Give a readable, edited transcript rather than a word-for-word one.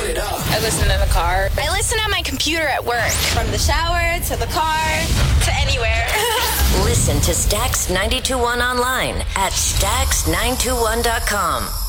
it up. I listen in the car. I listen on my computer at work. From the shower to the car to anywhere. Listen to Stax 92.1 online at Stax921.com.